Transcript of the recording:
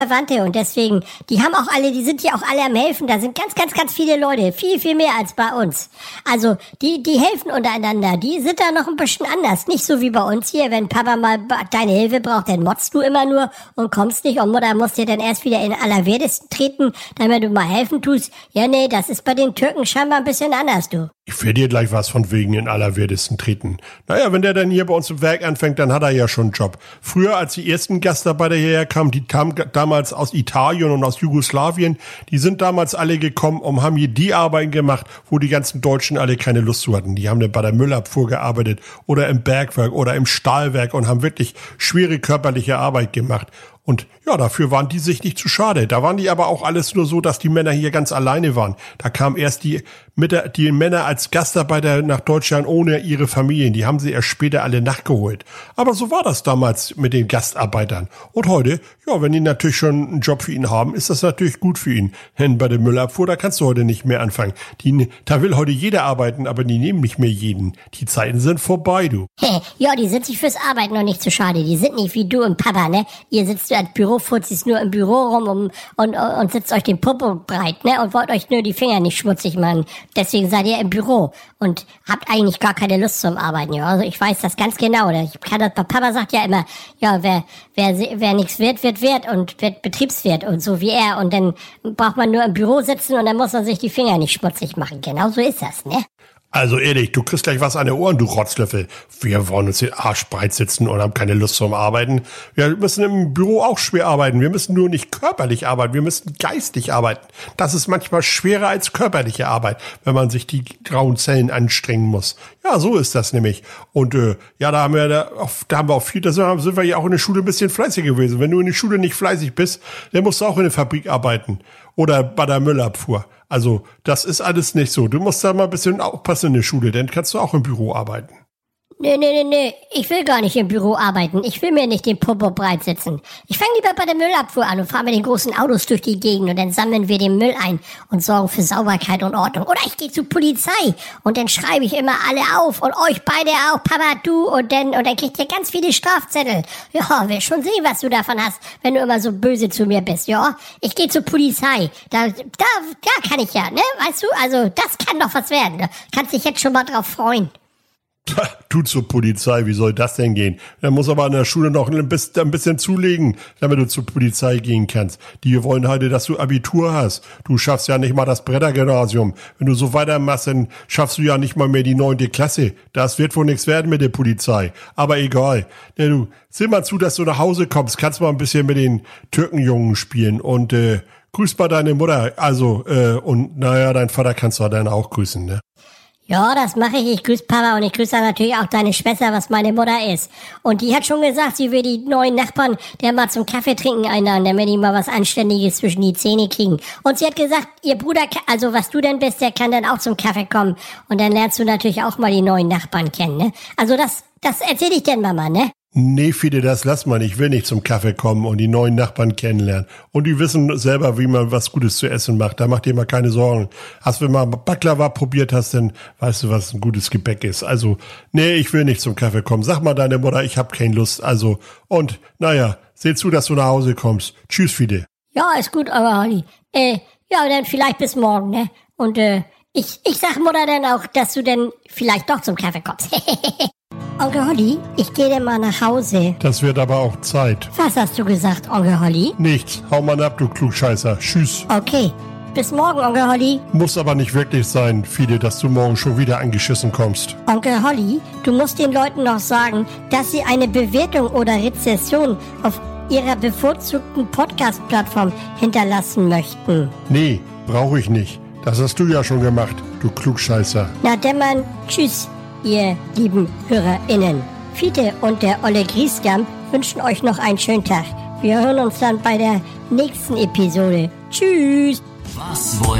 Verwandte und deswegen, die sind hier auch alle am helfen. Da sind ganz viele Leute, viel mehr als bei uns. Also, die helfen untereinander. Die sind da noch ein bisschen anders. Nicht so wie bei uns hier, wenn Papa mal deine Hilfe braucht, dann motzt du immer nur und kommst nicht und Mutter muss dir dann erst wieder in Allerwertesten treten, damit du mal helfen tust. Ja, nee, das ist bei den Türken scheinbar ein bisschen anders, du. Ich will dir gleich was von wegen in Allerwertesten treten. Naja, wenn der dann hier bei uns im Werk anfängt, dann hat er ja schon einen Job. Früher, als die ersten Gastarbeiter hierher kamen, die kamen damals aus Italien und aus Jugoslawien, die sind damals alle gekommen und haben hier die Arbeiten gemacht, wo die ganzen Deutschen alle keine Lust zu hatten. Die haben dann bei der Müllabfuhr gearbeitet oder im Bergwerk oder im Stahlwerk und haben wirklich schwere körperliche Arbeit gemacht. Und ja, dafür waren die sich nicht zu schade. Da waren die aber auch alles nur so, dass die Männer hier ganz alleine waren. Da kamen erst die Männer als Gastarbeiter nach Deutschland ohne ihre Familien. Die haben sie erst später alle nachgeholt. Aber so war das damals mit den Gastarbeitern. Und heute, ja, wenn die natürlich schon einen Job für ihn haben, ist das natürlich gut für ihn. Denn bei der Müllabfuhr, da kannst du heute nicht mehr anfangen. Da will heute jeder arbeiten, aber die nehmen nicht mehr jeden. Die Zeiten sind vorbei, du. Ja, die sind sich fürs Arbeiten noch nicht zu schade. Die sind nicht wie du und Papa, ne? Ihr sitzt als Bürofuzis nur im Büro rum und sitzt euch den Popo breit, ne? Und wollt euch nur die Finger nicht schmutzig machen. Deswegen seid ihr im Büro und habt eigentlich gar keine Lust zum Arbeiten, ja. Also ich weiß das ganz genau. Papa sagt ja immer, ja, wer nichts wird und wird Betriebswirt und so wie er. Und dann braucht man nur im Büro sitzen und dann muss man sich die Finger nicht schmutzig machen. Genau so ist das, ne? Also ehrlich, du kriegst gleich was an den Ohren, du Rotzlöffel. Wir wollen uns den Arsch breit sitzen und haben keine Lust zum Arbeiten. Wir müssen im Büro auch schwer arbeiten. Wir müssen nur nicht körperlich arbeiten, wir müssen geistig arbeiten. Das ist manchmal schwerer als körperliche Arbeit, wenn man sich die grauen Zellen anstrengen muss. Ja, so ist das nämlich. Und da sind wir ja auch in der Schule ein bisschen fleißig gewesen. Wenn du in der Schule nicht fleißig bist, dann musst du auch in der Fabrik arbeiten oder bei der Müllabfuhr. Also, das ist alles nicht so. Du musst da mal ein bisschen aufpassen in der Schule, dann kannst du auch im Büro arbeiten. Nee. Ich will gar nicht im Büro arbeiten. Ich will mir nicht den Popo breit sitzen. Ich fange lieber bei der Müllabfuhr an und fahre mit den großen Autos durch die Gegend und dann sammeln wir den Müll ein und sorgen für Sauberkeit und Ordnung. Oder ich gehe zur Polizei und dann schreibe ich immer alle auf und euch beide auch, Papa, du und dann kriegt ihr ganz viele Strafzettel. Ja, will schon sehen, was du davon hast, wenn du immer so böse zu mir bist, ja? Ich gehe zur Polizei. Da kann ich ja, ne? Weißt du, also das kann doch was werden. Da kannst dich jetzt schon mal drauf freuen. Du zur Polizei, wie soll das denn gehen? Da muss aber an der Schule noch ein bisschen zulegen, damit du zur Polizei gehen kannst. Die wollen heute, dass du Abitur hast. Du schaffst ja nicht mal das Brettergymnasium. Wenn du so weitermachst, dann schaffst du ja nicht mal mehr die 9. Klasse. Das wird wohl nichts werden mit der Polizei. Aber egal. Ja, du, sieh mal zu, dass du nach Hause kommst. Kannst mal ein bisschen mit den Türkenjungen spielen und grüß mal deine Mutter. Also, und naja, dein Vater kannst du dann auch grüßen, ne? Ja, das mache ich. Ich grüße Papa und ich grüße natürlich auch deine Schwester, was meine Mutter ist. Und die hat schon gesagt, sie will die neuen Nachbarn, der mal zum Kaffee trinken einladen, damit die mal was Anständiges zwischen die Zähne kriegen. Und sie hat gesagt, ihr Bruder, also was du denn bist, der kann dann auch zum Kaffee kommen. Und dann lernst du natürlich auch mal die neuen Nachbarn kennen, ne? Also das erzähl ich denn Mama, ne? Nee, Fide, das lass mal. Ich will nicht zum Kaffee kommen und die neuen Nachbarn kennenlernen. Und die wissen selber, wie man was Gutes zu essen macht. Da mach dir mal keine Sorgen. Wenn mal Baklava probiert hast, dann weißt du, was ein gutes Gebäck ist. Also, nee, ich will nicht zum Kaffee kommen. Sag mal deine Mutter, ich hab keine Lust. Also, und, naja, seh zu, dass du nach Hause kommst. Tschüss, Fide. Ja, ist gut, aber Holly. Ja, dann vielleicht bis morgen, ne? Und, ich sag Mutter dann auch, dass du dann vielleicht doch zum Kaffee kommst. Onkel Holly, ich gehe denn mal nach Hause. Das wird aber auch Zeit. Was hast du gesagt, Onkel Holly? Nichts. Hau mal ab, du Klugscheißer. Tschüss. Okay. Bis morgen, Onkel Holly. Muss aber nicht wirklich sein, Fide, dass du morgen schon wieder angeschissen kommst. Onkel Holly, du musst den Leuten noch sagen, dass sie eine Bewertung oder Rezession auf ihrer bevorzugten Podcast-Plattform hinterlassen möchten. Nee, brauche ich nicht. Das hast du ja schon gemacht, du Klugscheißer. Na dämmern, tschüss, ihr lieben HörerInnen. Fiete und der Olle Grieskamp wünschen euch noch einen schönen Tag. Wir hören uns dann bei der nächsten Episode. Tschüss! Was wollen